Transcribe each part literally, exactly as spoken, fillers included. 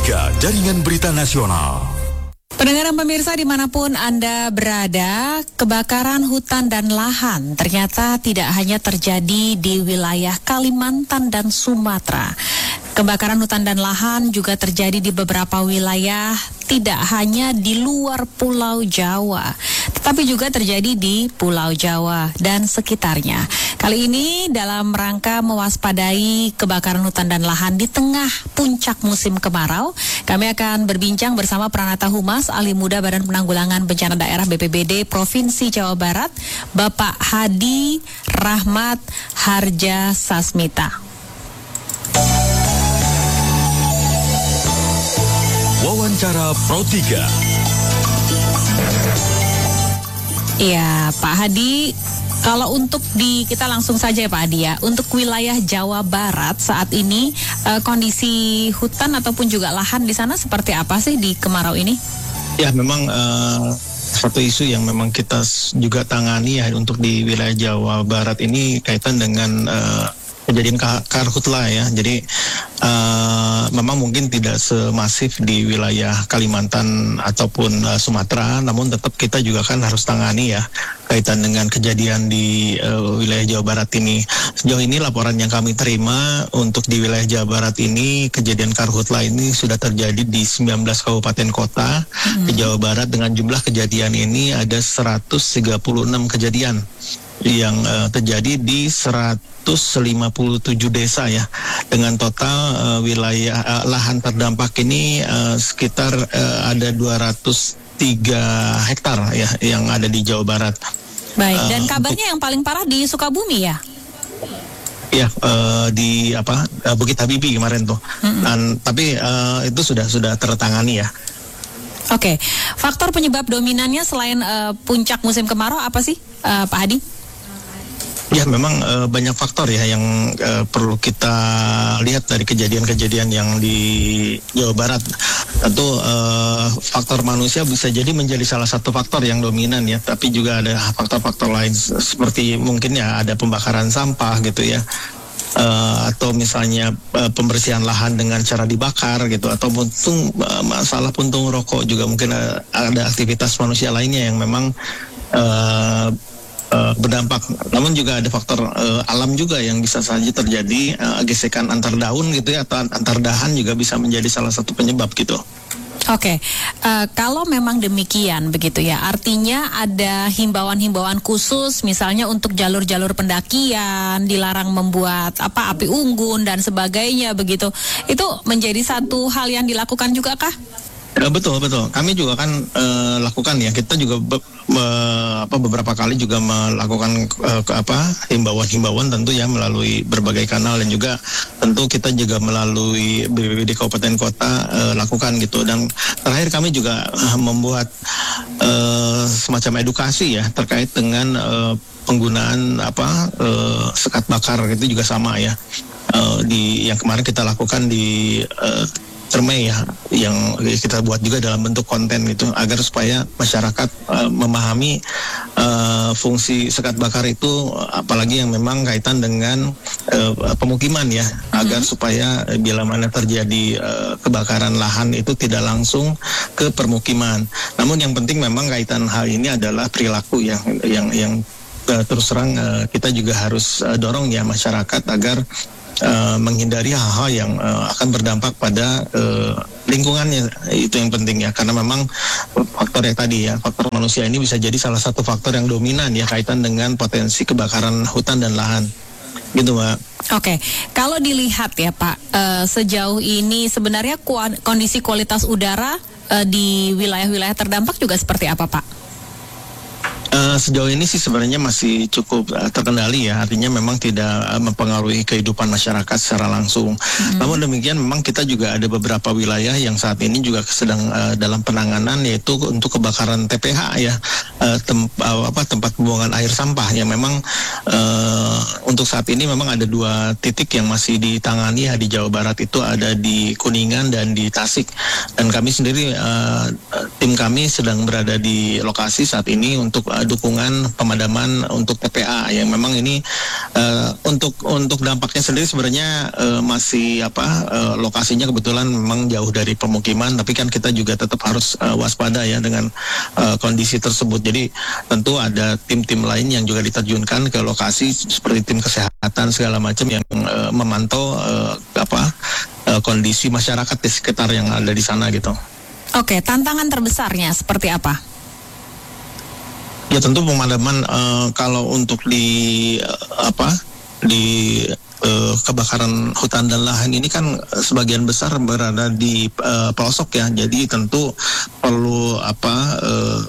tiga Jaringan Berita Nasional. Pendengar dan pemirsa dimanapun Anda berada, kebakaran hutan dan lahan ternyata tidak hanya terjadi di wilayah Kalimantan dan Sumatera. Kebakaran hutan dan lahan juga terjadi di beberapa wilayah, tidak hanya di luar Pulau Jawa, tetapi juga terjadi di Pulau Jawa dan sekitarnya. Kali ini dalam rangka mewaspadai kebakaran hutan dan lahan di tengah puncak musim kemarau, kami akan berbincang bersama Pranata Humas Ahli Muda Badan Penanggulangan Bencana Daerah B P B D Provinsi Jawa Barat, Bapak Hadi Rahmat Harja Sasmita. Wawancara Pro tiga. Iya, Pak Hadi, kalau untuk di kita langsung saja ya Pak Hadi ya, untuk wilayah Jawa Barat saat ini eh, kondisi hutan ataupun juga lahan di sana seperti apa sih di kemarau ini? Ya, memang uh, satu isu yang memang kita juga tangani ya untuk di wilayah Jawa Barat ini kaitan dengan uh, kejadian karhutla ya. Jadi uh, memang mungkin tidak semasif di wilayah Kalimantan ataupun uh, Sumatera, namun tetap kita juga kan harus tangani ya kaitan dengan kejadian di uh, wilayah Jawa Barat ini. Sejauh ini laporan yang kami terima untuk di wilayah Jawa Barat ini, kejadian karhutla ini sudah terjadi di sembilan belas kabupaten kota hmm. di Jawa Barat, dengan jumlah kejadian ini ada seratus tiga puluh enam kejadian yang uh, terjadi di seratus lima puluh tujuh desa ya, dengan total uh, wilayah uh, lahan terdampak ini uh, sekitar uh, ada dua ratus tiga hektar ya yang ada di Jawa Barat. Baik, dan uh, kabarnya untuk, yang paling parah di Sukabumi ya? Ya, uh, di apa uh, Bukit Habibie kemarin tuh. Mm-hmm. Dan tapi uh, itu sudah sudah tertangani ya. Oke, okay. Faktor penyebab dominannya selain uh, puncak musim kemarau apa sih, uh, Pak Hadi? Ya, memang uh, banyak faktor ya yang uh, perlu kita lihat dari kejadian-kejadian yang di Jawa Barat. Tentu uh, faktor manusia bisa jadi menjadi salah satu faktor yang dominan ya, tapi juga ada faktor-faktor lain seperti mungkin ya ada pembakaran sampah gitu ya. Uh, atau misalnya uh, pembersihan lahan dengan cara dibakar gitu, atau puntung uh, masalah puntung rokok juga mungkin uh, ada aktivitas manusia lainnya yang memang uh, Uh, berdampak. Namun juga ada faktor uh, alam juga yang bisa saja terjadi, uh, gesekan antar daun gitu ya, atau antar dahan juga bisa menjadi salah satu penyebab gitu. Oke, okay. uh, kalau memang demikian begitu ya, artinya ada himbauan-himbauan khusus, misalnya untuk jalur-jalur pendakian dilarang membuat apa api unggun dan sebagainya begitu. Itu menjadi satu hal yang dilakukan juga kah? Ya, betul betul. Kami juga kan uh, lakukan ya. Kita juga be, be, apa beberapa kali juga melakukan uh, ke apa himbauan-himbauan tentu ya melalui berbagai kanal, dan juga tentu kita juga melalui B P B D kabupaten kota uh, lakukan gitu. Dan terakhir kami juga uh, membuat uh, semacam edukasi ya terkait dengan uh, penggunaan apa uh, sekat bakar, itu juga sama ya. Uh, di yang kemarin kita lakukan di uh, Cermai ya, yang kita buat juga dalam bentuk konten gitu, agar supaya masyarakat uh, memahami uh, fungsi sekat bakar itu, apalagi yang memang kaitan dengan uh, pemukiman ya, mm-hmm. agar supaya uh, bila mana terjadi uh, kebakaran lahan itu tidak langsung ke permukiman. Namun yang penting memang kaitan hal ini adalah perilaku ya, yang yang uh, terus terang uh, kita juga harus uh, dorong ya masyarakat agar Uh, menghindari hal-hal yang uh, akan berdampak pada uh, lingkungannya. Itu yang penting ya, karena memang faktor yang tadi ya, faktor manusia ini bisa jadi salah satu faktor yang dominan ya kaitan dengan potensi kebakaran hutan dan lahan gitu Mbak. Oke, okay. Kalau dilihat ya Pak, uh, sejauh ini sebenarnya ku- kondisi kualitas udara uh, di wilayah-wilayah terdampak juga seperti apa Pak? Uh, sejauh ini sih sebenarnya masih cukup uh, terkendali ya, artinya memang tidak uh, mempengaruhi kehidupan masyarakat secara langsung. Mm-hmm. Namun demikian memang kita juga ada beberapa wilayah yang saat ini juga sedang uh, dalam penanganan, yaitu untuk kebakaran T P H ya, uh, tem, uh, apa tempat pembuangan air sampah yang memang uh, untuk saat ini memang ada dua titik yang masih ditangani ya di Jawa Barat, itu ada di Kuningan dan di Tasik. Dan kami sendiri uh, tim kami sedang berada di lokasi saat ini untuk uh, dukungan pemadaman untuk T P A yang memang ini uh, untuk untuk dampaknya sendiri sebenarnya uh, masih apa uh, lokasinya kebetulan memang jauh dari pemukiman, tapi kan kita juga tetap harus uh, waspada ya dengan uh, kondisi tersebut. Jadi tentu ada tim-tim lain yang juga diterjunkan ke lokasi seperti tim kesehatan segala macam yang uh, memantau uh, apa uh, kondisi masyarakat di sekitar yang ada di sana gitu. Oke, tantangan terbesarnya seperti apa? Ya tentu pemadaman uh, kalau untuk di uh, apa di uh, kebakaran hutan dan lahan ini kan uh, sebagian besar berada di uh, pelosok ya, jadi tentu perlu apa uh,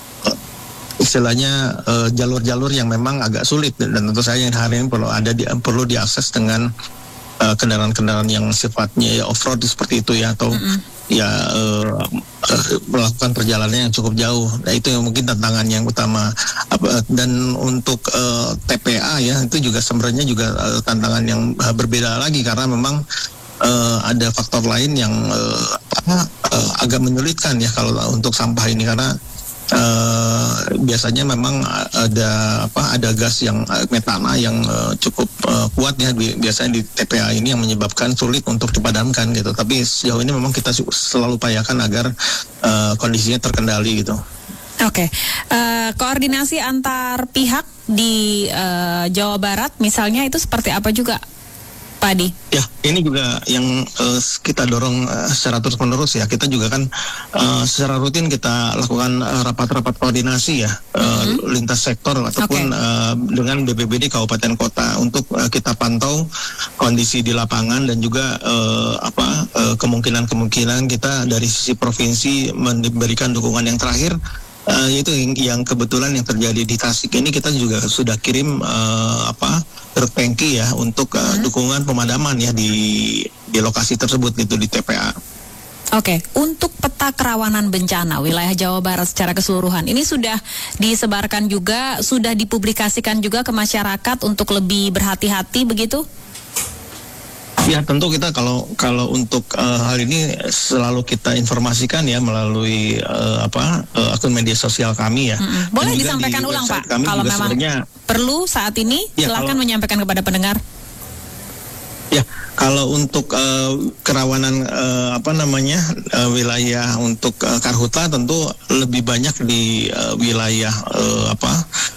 istilahnya uh, jalur-jalur yang memang agak sulit, dan tentu saja yang hari ini perlu ada di, perlu diakses dengan uh, kendaraan-kendaraan yang sifatnya ya off-road seperti itu ya, atau mm-hmm. ya uh, uh, melakukan perjalanan yang cukup jauh. Nah itu yang mungkin tantangan yang utama. Apa, dan untuk uh, T P A ya itu juga sebenarnya juga uh, tantangan yang uh, berbeda lagi, karena memang uh, ada faktor lain yang uh, apa, uh, agak menyulitkan ya kalau untuk sampah ini, karena Uh, biasanya memang ada apa ada gas yang uh, metana yang uh, cukup uh, kuat ya biasanya di T P A ini yang menyebabkan sulit untuk dipadamkan gitu. Tapi sejauh ini memang kita selalu upayakan agar uh, kondisinya terkendali gitu. Oke, okay. uh, koordinasi antar pihak di uh, Jawa Barat misalnya itu seperti apa juga, Pak Adi? Ya, ini juga yang uh, kita dorong uh, secara terus-menerus ya. Kita juga kan uh, secara rutin kita lakukan uh, rapat-rapat koordinasi ya, uh, mm-hmm. lintas sektor ataupun okay. uh, dengan B P B D kabupaten kota untuk uh, kita pantau kondisi di lapangan, dan juga uh, apa uh, kemungkinan-kemungkinan kita dari sisi provinsi memberikan dukungan yang terakhir. Uh, itu yang, yang kebetulan yang terjadi di Tasik ini, kita juga sudah kirim uh, apa terpengki ya untuk uh, hmm. dukungan pemadaman ya di di lokasi tersebut gitu di T P A. Oke, untuk peta kerawanan bencana wilayah Jawa Barat secara keseluruhan ini sudah disebarkan juga, sudah dipublikasikan juga ke masyarakat untuk lebih berhati-hati begitu? Ya tentu kita kalau kalau untuk uh, hal ini selalu kita informasikan ya melalui uh, apa uh, akun media sosial kami ya. Mm-hmm. Boleh disampaikan di ulang Pak, kalau memang sebenarnya perlu saat ini ya, silakan kalau, menyampaikan kepada pendengar. Ya kalau untuk uh, kerawanan uh, apa namanya uh, wilayah untuk uh, karhutla tentu lebih banyak di uh, wilayah uh, apa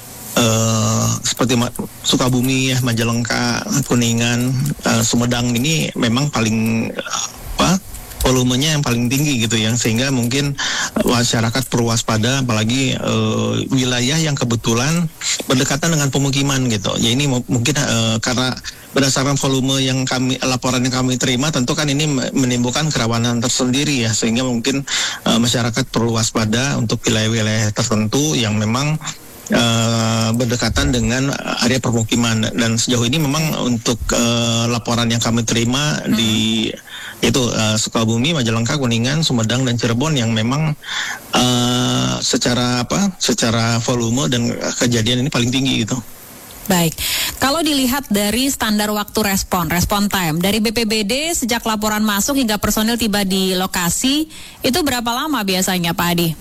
Uh, seperti Ma- Sukabumi ya, Majalengka, Kuningan, uh, Sumedang ini memang paling uh, apa volumenya yang paling tinggi gitu ya, sehingga mungkin uh, masyarakat perlu waspada, apalagi uh, wilayah yang kebetulan berdekatan dengan pemukiman gitu. Ya ini m- mungkin uh, karena berdasarkan volume yang kami laporan yang kami terima, tentu kan ini menimbulkan kerawanan tersendiri ya, sehingga mungkin uh, masyarakat perlu waspada untuk wilayah-wilayah tertentu yang memang Uh, berdekatan dengan area permukiman. Dan sejauh ini memang untuk uh, laporan yang kami terima hmm. di itu uh, Sukabumi, Majalengka, Kuningan, Sumedang dan Cirebon yang memang uh, secara apa secara volume dan kejadian ini paling tinggi gitu. Baik, kalau dilihat dari standar waktu respon, respon time dari B P B D sejak laporan masuk hingga personil tiba di lokasi, itu berapa lama biasanya Pak Adi?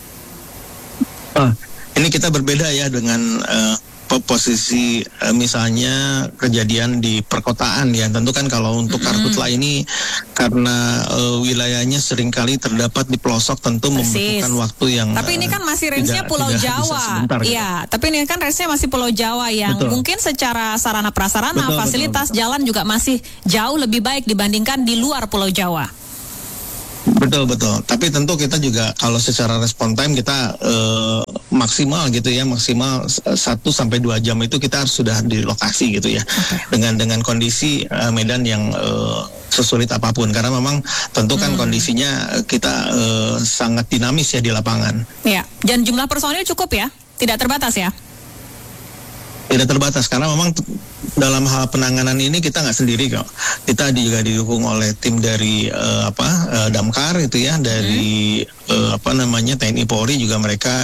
Uh. Ini kita berbeda ya dengan uh, posisi uh, misalnya kejadian di perkotaan ya. Tentu kan kalau untuk mm-hmm. karhutla ini karena uh, wilayahnya seringkali terdapat di pelosok, tentu Persis. membutuhkan waktu yang. Tapi uh, ini kan masih range-nya Pulau Jawa. Iya, gitu. Tapi ini kan range-nya masih Pulau Jawa yang betul. Mungkin secara sarana prasarana, betul, fasilitas betul, betul. jalan juga masih jauh lebih baik dibandingkan di luar Pulau Jawa. Betul betul. Tapi tentu kita juga kalau secara respon time kita uh, maksimal gitu ya, maksimal satu sampai dua jam itu kita harus sudah di lokasi gitu ya. Okay. Dengan dengan kondisi uh, medan yang uh, sesulit apapun, karena memang tentu kan hmm. kondisinya kita uh, sangat dinamis ya di lapangan. Iya. Dan jumlah personil cukup ya, tidak terbatas ya. Tidak terbatas, karena memang t- dalam hal penanganan ini kita nggak sendiri kok. Kita juga didukung oleh tim dari uh, apa uh, Damkar itu ya, dari hmm. uh, apa namanya T N I Polri juga, mereka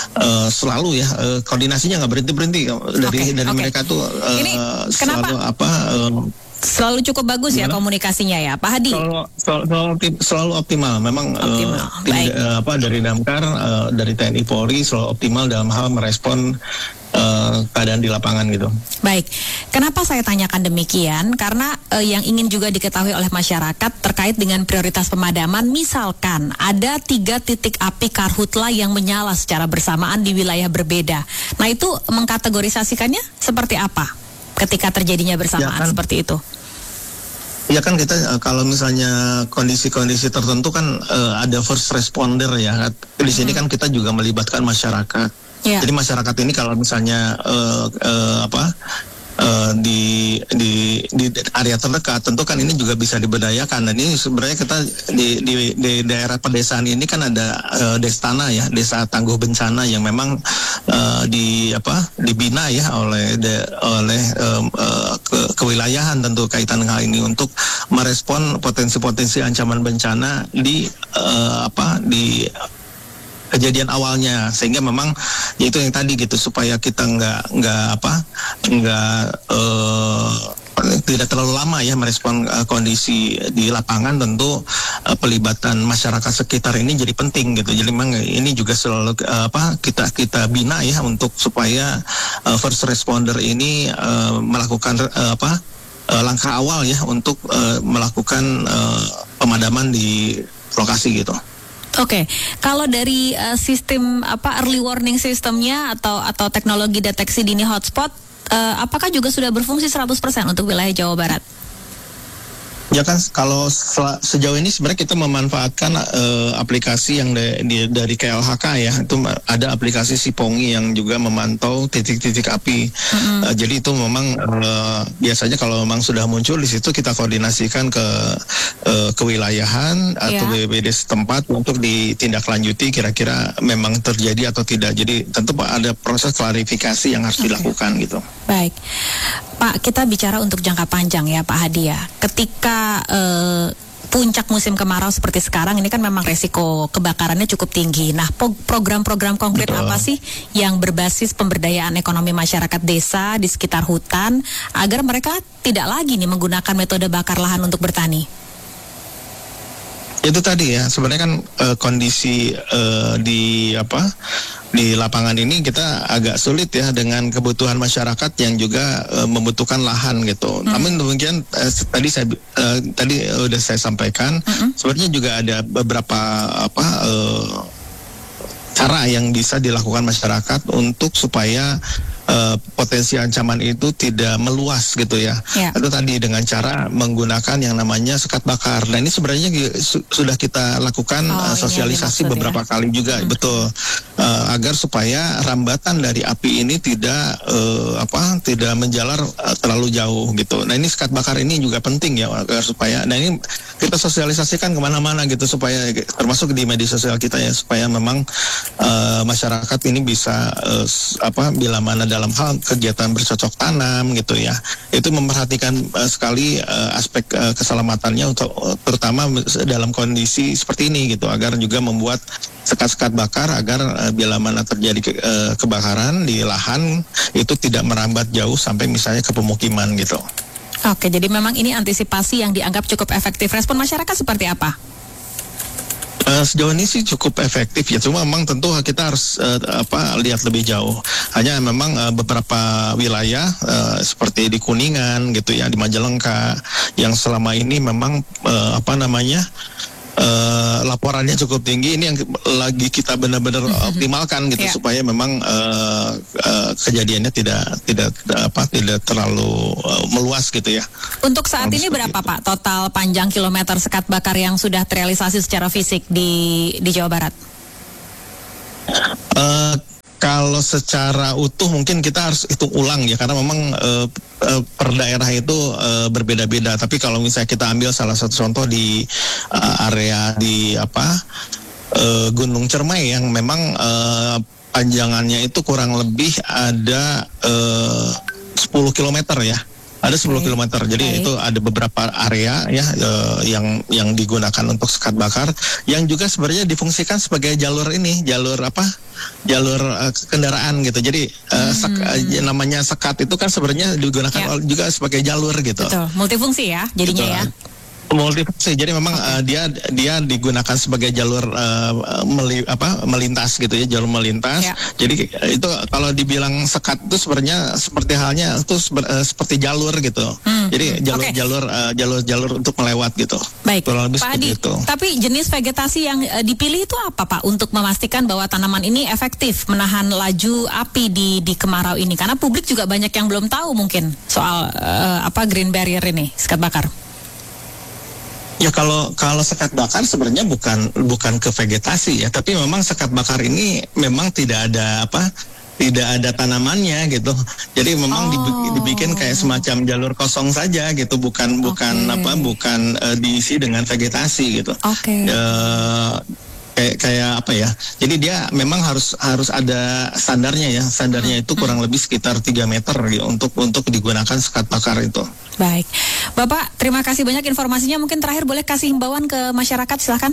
uh, selalu ya uh, koordinasinya nggak berhenti berhenti dari Okay, dari okay. mereka tuh uh, Ini kenapa? selalu apa uh, Selalu cukup bagus ya Gimana? komunikasinya ya, Pak Hadi. selalu, selalu, selalu, optim- selalu optimal. Memang Optimal, uh, tim baik. uh, apa dari Damkar, uh, dari T N I Polri selalu optimal dalam hal merespon uh, keadaan di lapangan gitu. Baik, kenapa saya tanyakan demikian? Karena eh, yang ingin juga diketahui oleh masyarakat terkait dengan prioritas pemadaman, misalkan ada tiga titik api karhutla yang menyala secara bersamaan di wilayah berbeda. Nah itu mengkategorisasikannya seperti apa ketika terjadinya bersamaan Ya kan. seperti itu? Ya kan kita uh, kalau misalnya kondisi-kondisi tertentu kan uh, ada first responder ya. Di sini kan kita juga melibatkan masyarakat. Ya. Jadi masyarakat ini kalau misalnya uh, uh, apa uh, di di di area terdekat, tentu kan ini juga bisa diberdayakan. Dan ini sebenarnya kita di di, di daerah pedesaan ini kan ada uh, Destana ya, Desa Tangguh Bencana yang memang uh, di apa dibina ya oleh de, oleh um, uh, ke, kewilayahan tentu kaitan dengan hal ini untuk merespon potensi-potensi ancaman bencana di uh, apa di kejadian awalnya, sehingga memang yaitu yang tadi gitu supaya kita nggak nggak apa nggak uh, tidak terlalu lama ya merespon uh, kondisi di lapangan. Tentu uh, pelibatan masyarakat sekitar ini jadi penting gitu. Jadi memang ini juga selalu uh, apa kita kita bina ya untuk supaya uh, first responder ini uh, melakukan uh, apa uh, langkah awal ya untuk uh, melakukan uh, pemadaman di lokasi gitu. Oke, kalau dari uh, sistem apa early warning sistemnya atau atau teknologi deteksi dini hotspot, uh, apakah juga sudah berfungsi seratus persen untuk wilayah Jawa Barat? Ya kan kalau sel- sejauh ini sebenarnya kita memanfaatkan uh, aplikasi yang de- di- dari K L H K ya, itu ma- ada aplikasi Sipongi yang juga memantau titik-titik api. Mm-hmm. Uh, jadi itu memang uh, biasanya kalau memang sudah muncul di situ kita koordinasikan ke uh, kewilayahan atau Yeah. B P B D setempat untuk ditindaklanjuti kira-kira memang terjadi atau tidak. Jadi tentu Pak ada proses klarifikasi yang harus Okay. dilakukan gitu. Baik, Pak, kita bicara untuk jangka panjang ya Pak Hadi ya. Ketika eh, puncak musim kemarau seperti sekarang ini kan memang resiko kebakarannya cukup tinggi. Nah, po- program-program konkret Betul. apa sih yang berbasis pemberdayaan ekonomi masyarakat desa di sekitar hutan agar mereka tidak lagi nih menggunakan metode bakar lahan untuk bertani? Itu tadi ya sebenarnya kan uh, kondisi uh, di apa di lapangan ini kita agak sulit ya dengan kebutuhan masyarakat yang juga uh, membutuhkan lahan gitu. Hmm. Namun demikian uh, tadi saya uh, tadi uh, udah saya sampaikan hmm. sebenarnya juga ada beberapa apa uh, cara yang bisa dilakukan masyarakat untuk supaya Uh, potensi ancaman itu tidak meluas gitu ya. Ya. Itu tadi dengan cara menggunakan yang namanya sekat bakar. Nah ini sebenarnya su- sudah kita lakukan Oh, uh, sosialisasi beberapa ya. kali juga, hmm. betul, uh, agar supaya rambatan dari api ini tidak uh, apa tidak menjalar uh, terlalu jauh gitu. Nah ini sekat bakar ini juga penting ya agar supaya. Nah ini kita sosialisasikan kemana-mana gitu supaya termasuk di media sosial kita ya supaya memang uh, masyarakat ini bisa uh, apa bila mana dalam hal kegiatan bercocok tanam gitu ya, itu memperhatikan uh, sekali uh, aspek uh, keselamatannya untuk uh, terutama dalam kondisi seperti ini gitu, agar juga membuat sekat-sekat bakar agar uh, bila mana terjadi ke, uh, kebakaran di lahan itu tidak merambat jauh sampai misalnya ke pemukiman gitu. Oke, jadi memang ini antisipasi yang dianggap cukup efektif. Respon masyarakat seperti apa? Uh, sejauh ini sih cukup efektif ya, cuma memang tentu kita harus uh, apa lihat lebih jauh. Hanya memang uh, beberapa wilayah uh, seperti di Kuningan gitu ya, di Majalengka yang selama ini memang uh, apa namanya uh, laporannya cukup tinggi. Ini yang lagi kita benar-benar optimalkan gitu yeah. supaya memang uh, uh, kejadiannya tidak tidak apa tidak terlalu uh, meluas gitu ya. Untuk saat ini berapa itu. Pak total panjang kilometer sekat bakar yang sudah terrealisasi secara fisik di di Jawa Barat? Uh, kalau secara utuh mungkin kita harus hitung ulang ya, karena memang uh, uh, per daerah itu uh, berbeda-beda. Tapi kalau misalnya kita ambil salah satu contoh di uh, area di apa uh, Gunung Cermai yang memang uh, panjangannya itu kurang lebih ada uh, sepuluh kilometer ya. Ada sepuluh Baik. kilometer. Jadi Baik. itu ada beberapa area ya eh, yang yang digunakan untuk sekat bakar yang juga sebenarnya difungsikan sebagai jalur ini, jalur apa? Jalur eh, kendaraan gitu. Jadi eh, sek- eh, namanya sekat itu kan sebenarnya digunakan Ya. ol- juga sebagai jalur gitu. Betul, multifungsi ya jadinya Betul. ya. Multifungsi. Jadi memang eh, dia dia digunakan sebagai jalur eh, meli, apa melintas gitu ya, jalur melintas. Ya. Jadi eh, itu kalau dibilang sekat itu sebenarnya seperti halnya itu seber- eh, seperti jalur gitu. Hmm, Jadi hmm. jalur Oke. jalur eh, jalur jalur untuk melewat gitu. Baik, Kurang lebih Pak seperti Adi. itu. Tapi jenis vegetasi yang eh, dipilih itu apa, Pak, untuk memastikan bahwa tanaman ini efektif menahan laju api di di kemarau ini? Karena publik juga banyak yang belum tahu mungkin soal eh, apa green barrier ini, sekat bakar. Ya kalau kalau sekat bakar sebenarnya bukan bukan ke vegetasi ya, tapi memang sekat bakar ini memang tidak ada apa tidak ada tanamannya gitu. Jadi memang Oh. dibi- dibikin kayak semacam jalur kosong saja gitu, bukan bukan Oke. apa bukan eh, diisi dengan vegetasi gitu. Oke. Eh, kayak kayak apa ya? Jadi dia memang harus harus ada standarnya ya. Standarnya itu kurang lebih sekitar tiga meter gitu, untuk untuk digunakan sekat bakar itu. Baik, Bapak, terima kasih banyak informasinya. Mungkin terakhir boleh kasih himbauan ke masyarakat, silahkan.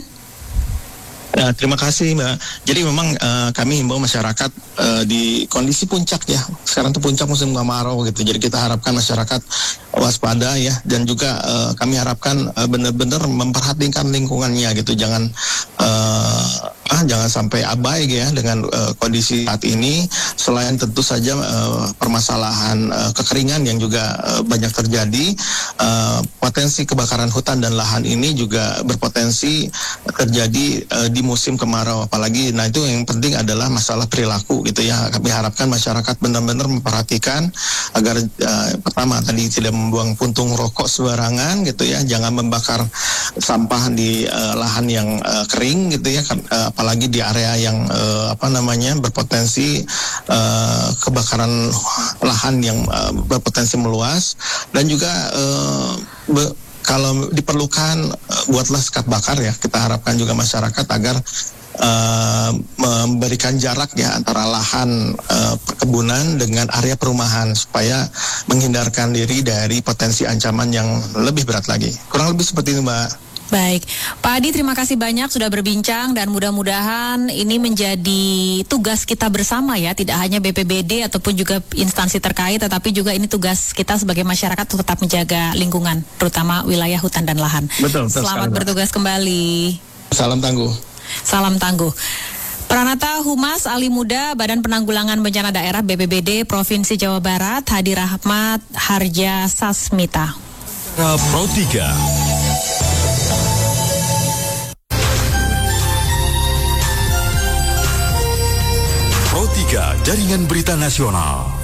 Ya, terima kasih Mbak. Jadi memang eh, kami himbau masyarakat eh, di kondisi puncak ya. Sekarang itu puncak musim kemarau gitu. Jadi kita harapkan masyarakat waspada ya, dan juga eh, kami harapkan eh, benar-benar memperhatikan lingkungannya gitu. Jangan eh, ah jangan sampai abai ya dengan eh, kondisi saat ini. Selain tentu saja eh, permasalahan eh, kekeringan yang juga eh, banyak terjadi, eh, potensi kebakaran hutan dan lahan ini juga berpotensi terjadi eh, di musim kemarau apalagi. Nah itu yang penting adalah masalah perilaku gitu ya. Kami harapkan masyarakat benar-benar memperhatikan agar uh, pertama tadi tidak membuang puntung rokok sembarangan gitu ya, jangan membakar sampah di uh, lahan yang uh, kering gitu ya, kan, uh, apalagi di area yang uh, apa namanya berpotensi uh, kebakaran lahan yang uh, berpotensi meluas, dan juga uh, be- kalau diperlukan uh, buatlah sekat bakar ya. Kita harapkan juga masyarakat agar uh, memberikan jarak ya antara lahan uh, perkebunan dengan area perumahan supaya menghindarkan diri dari potensi ancaman yang lebih berat lagi. Kurang lebih seperti itu, Mbak. Baik, Pak Adi, terima kasih banyak sudah berbincang, dan mudah-mudahan ini menjadi tugas kita bersama ya, tidak hanya B P B D ataupun juga instansi terkait, tetapi juga ini tugas kita sebagai masyarakat untuk tetap menjaga lingkungan, terutama wilayah hutan dan lahan. Betul, betul Selamat sekali, Mbak. bertugas kembali. Salam tangguh. Salam tangguh. Pranata Humas Ali Muda Badan Penanggulangan Bencana Daerah B P B D Provinsi Jawa Barat, Hadi Rahmat Harja Sasmita. Pro tiga. Pro tiga Jaringan Berita Nasional.